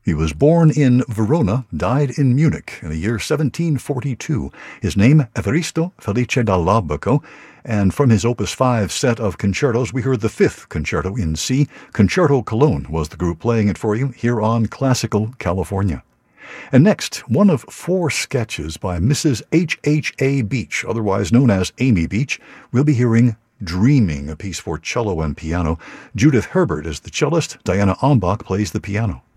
He was born in Verona, died in Munich in the year 1742. His name, Evaristo Felice dall'Abaco, and from his Opus 5 set of concertos, we heard the fifth concerto in C. Concerto Cologne was the group playing it for you here on Classical California. And next, one of four sketches by Mrs. H.H.A. Beach, otherwise known as Amy Beach. We'll be hearing Dreaming, a piece for cello and piano. Judith Herbert is the cellist, Diana Ombach plays the piano.